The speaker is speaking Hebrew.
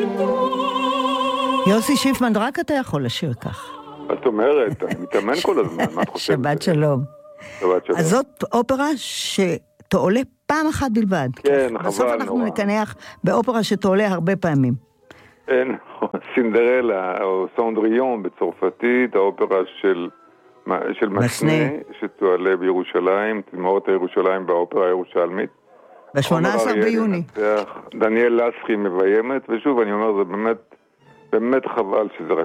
יוסי שיפמן, רק אתה יכול לשיר כך. את אומרת, אני מתאמן כל הזמן, מה את חושבת? שבת שלום. שבת שלום. אז זאת אופרה שתעולה פעם אחת בלבד. כן, חבל נורא. בסוף אנחנו נקנח באופרה שתעולה הרבה פעמים. אין, סינדרלה, או סנדריון בצרפתית, האופרה של מסנה, שתועלה בירושלים, תזמורת הירושלים באופרה הירושלמית. ב-18 ביוני. דניאל לסחי מביימת, ושוב אני אומר, זה באמת חבל שזה רק